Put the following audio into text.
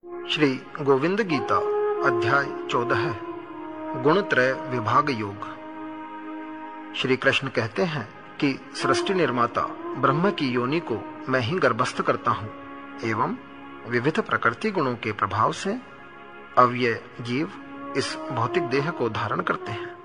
श्री गोविंद गीता अध्याय 14 गुणत्रय विभाग योग। श्री कृष्ण कहते हैं कि सृष्टि निर्माता ब्रह्म की योनि को मैं ही गर्भस्थ करता हूँ एवं विविध प्रकृति गुणों के प्रभाव से अव्यय जीव इस भौतिक देह को धारण करते हैं।